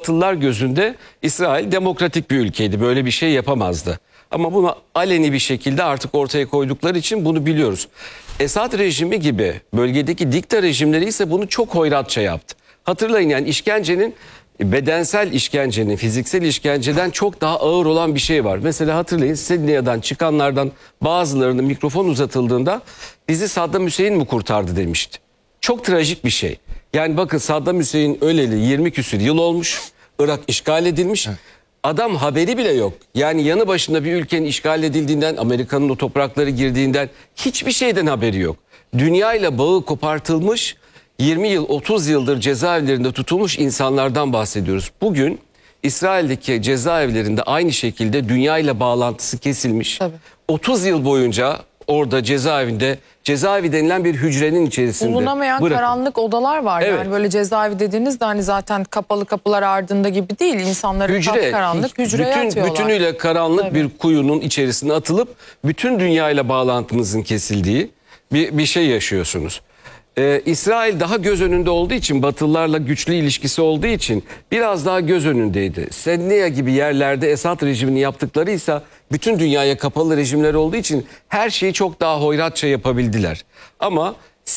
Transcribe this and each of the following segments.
Batılılar gözünde İsrail demokratik bir ülkeydi. Böyle bir şey yapamazdı. Ama bunu aleni bir şekilde artık ortaya koydukları için bunu biliyoruz. Esad rejimi gibi bölgedeki dikta rejimleri ise bunu çok hoyratça yaptı. Hatırlayın, yani işkencenin, bedensel işkencenin, fiziksel işkenceden çok daha ağır olan bir şey var. Mesela hatırlayın, Sidney'den çıkanlardan bazılarının mikrofon uzatıldığında bizi Saddam Hüseyin mi kurtardı demişti. Çok trajik bir şey. Yani bakın, Saddam Hüseyin öleli 20 küsür yıl olmuş. Irak işgal edilmiş. Adam haberi bile yok. Yani yanı başında bir ülkenin işgal edildiğinden, Amerika'nın o toprakları girdiğinden hiçbir şeyden haberi yok. Dünyayla bağı kopartılmış, 20 yıl 30 yıldır cezaevlerinde tutulmuş insanlardan bahsediyoruz. Bugün İsrail'deki cezaevlerinde aynı şekilde dünyayla bağlantısı kesilmiş. Tabii. 30 yıl boyunca orada cezaevinde, cezaevi denilen bir hücrenin içerisinde bulunamayan karanlık odalar var. Evet. Yani böyle cezaevi dediğinizde hani zaten kapalı kapılar ardında gibi değil. İnsanları karanlık hücreye atıyorlar. Bütünüyle karanlık Tabii. bir kuyunun içerisine atılıp bütün dünyayla bağlantınızın kesildiği bir şey yaşıyorsunuz. İsrail daha göz önünde olduğu için, Batılılarla güçlü ilişkisi olduğu için biraz daha göz önündeydi. Sedneya gibi yerlerde Esad rejiminin yaptıklarıysa bütün dünyaya kapalı rejimler olduğu için her şeyi çok daha hoyratça yapabildiler. Ama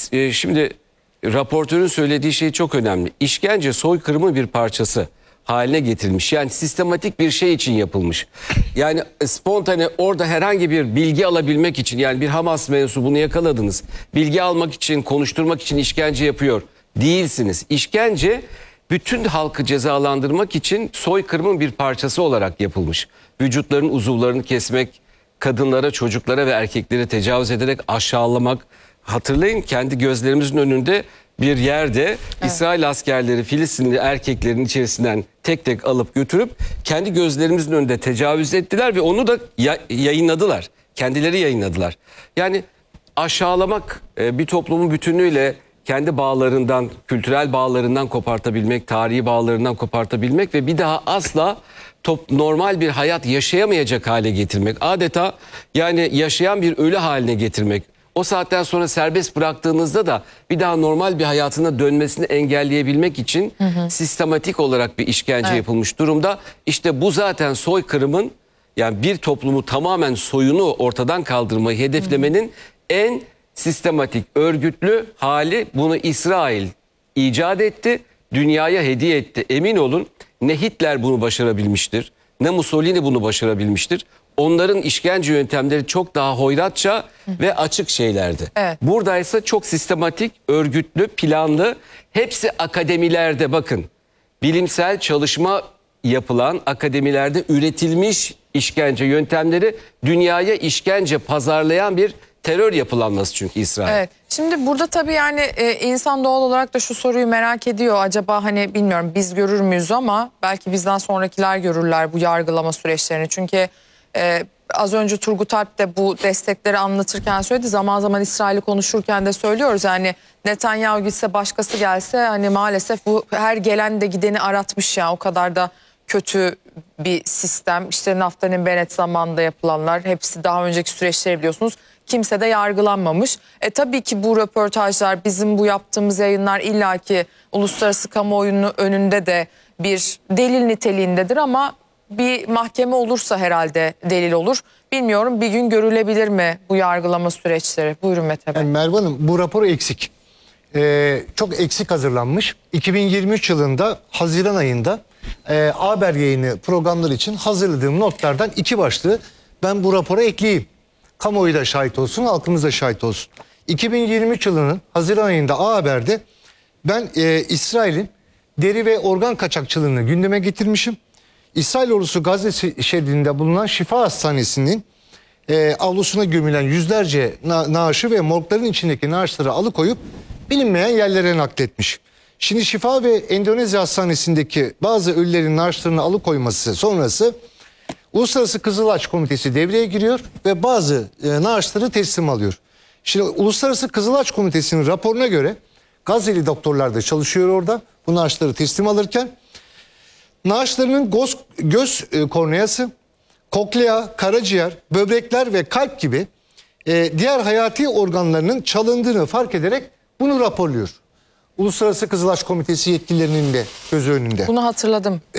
şimdi raportörün söylediği şey çok önemli. İşkence soykırımın bir parçası haline getirilmiş. Yani sistematik bir şey için yapılmış. Yani spontane orada herhangi bir bilgi alabilmek için, yani bir Hamas mensubunu yakaladınız, bilgi almak için, konuşturmak için işkence yapıyor değilsiniz. İşkence bütün halkı cezalandırmak için soykırımın bir parçası olarak yapılmış. Vücutların uzuvlarını kesmek, kadınlara, çocuklara ve erkeklere tecavüz ederek aşağılamak. Hatırlayın, kendi gözlerimizin önünde bir yerde İsrail askerleri Filistinli erkeklerin içerisinden tek tek alıp götürüp kendi gözlerimizin önünde tecavüz ettiler ve onu da yayınladılar. Kendileri yayınladılar. Yani aşağılamak, bir toplumun bütünüyle kendi bağlarından, kültürel bağlarından kopartabilmek, tarihi bağlarından kopartabilmek ve bir daha asla normal bir hayat yaşayamayacak hale getirmek. Adeta yani yaşayan bir ölü haline getirmek. O saatten sonra serbest bıraktığınızda da bir daha normal bir hayatına dönmesini engelleyebilmek için sistematik olarak bir işkence yapılmış durumda. İşte bu zaten soykırımın, yani bir toplumu tamamen soyunu ortadan kaldırmayı hedeflemenin en sistematik, örgütlü hali. Bunu İsrail icat etti, dünyaya hediye etti. Emin olun, ne Hitler bunu başarabilmiştir, ne Mussolini bunu başarabilmiştir. Onların işkence yöntemleri çok daha hoyratça ve açık şeylerdi. Evet. Buradaysa çok sistematik, örgütlü, planlı. Hepsi akademilerde, bakın. Bilimsel çalışma yapılan akademilerde üretilmiş işkence yöntemleri, dünyaya işkence pazarlayan bir terör yapılanması çünkü İsrail. Evet. Şimdi burada tabii yani insan doğal olarak da şu soruyu merak ediyor. Acaba hani bilmiyorum biz görür müyüz, ama belki bizden sonrakiler görürler bu yargılama süreçlerini. Çünkü az önce Turgut Alp de bu destekleri anlatırken söyledi. Zaman zaman İsrail'i konuşurken de söylüyoruz. Yani Netanyahu gitse, başkası gelse, hani maalesef bu her gelen de gideni aratmış ya. O kadar da kötü bir sistem. İşte Naftali Bennett zamanında yapılanlar, hepsi daha önceki süreçleri biliyorsunuz. Kimse de yargılanmamış. Tabii ki bu röportajlar, bizim bu yaptığımız yayınlar illaki uluslararası kamuoyunun önünde de bir delil niteliğindedir, ama bir mahkeme olursa herhalde delil olur. Bilmiyorum, bir gün görülebilir mi bu yargılama süreçleri? Buyurun Mete Bey. Yani Merve Hanım, bu rapor eksik. Çok eksik hazırlanmış. 2023 yılında Haziran ayında haber yayını programları için hazırladığım notlardan iki başlığı ben bu rapora ekleyeyim. Kamuoyu da şahit olsun, halkımız da şahit olsun. 2023 yılının Haziran ayında A Haber'de ben İsrail'in deri ve organ kaçakçılığını gündeme getirmişim. İsrail ordusu Gazze şeridinde bulunan Şifa Hastanesi'nin avlusuna gömülen yüzlerce naaşı ve morgların içindeki naaşları alıkoyup bilinmeyen yerlere nakletmiş. Şimdi Şifa ve Endonezya Hastanesi'ndeki bazı ölülerin naaşlarını alıkoyması sonrası Uluslararası Kızılaç Komitesi devreye giriyor ve bazı naaşları teslim alıyor. Şimdi Uluslararası Kızılaç Komitesi'nin raporuna göre Gazze'li doktorlar da çalışıyor orada bu naaşları teslim alırken. Naaşlarının göz korneası, koklea, karaciğer, böbrekler ve kalp gibi diğer hayati organlarının çalındığını fark ederek bunu raporluyor. Uluslararası Kızılaç Komitesi yetkililerinin de gözü önünde. Bunu hatırladım.